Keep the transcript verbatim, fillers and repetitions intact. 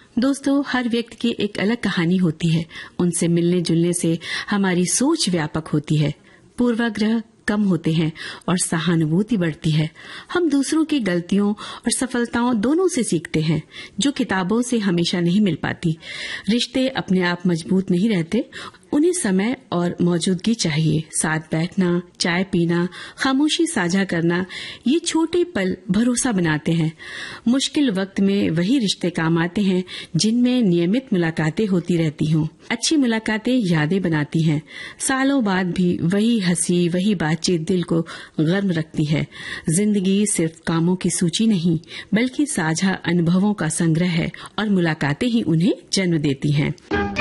दोस्तों, हर व्यक्ति की एक अलग कहानी होती है। उनसे मिलने जुलने से हमारी सोच व्यापक होती है, पूर्वाग्रह कम होते हैं और सहानुभूति बढ़ती है। हम दूसरों की गलतियों और सफलताओं दोनों से सीखते हैं, जो किताबों से हमेशा नहीं मिल पाती। रिश्ते अपने आप मजबूत नहीं रहते, उन्हें समय और मौजूदगी चाहिए। साथ बैठना, चाय पीना, खामोशी साझा करना, ये छोटे पल भरोसा बनाते हैं। मुश्किल वक्त में वही रिश्ते काम आते हैं जिनमें नियमित मुलाकातें होती रहती हों। अच्छी मुलाकातें यादें बनाती हैं। सालों बाद भी वही हंसी, वही बातचीत दिल को गर्म रखती है। जिंदगी सिर्फ कामों की सूची नहीं, बल्कि साझा अनुभवों का संग्रह है और मुलाकातें ही उन्हें जन्म देती हैं।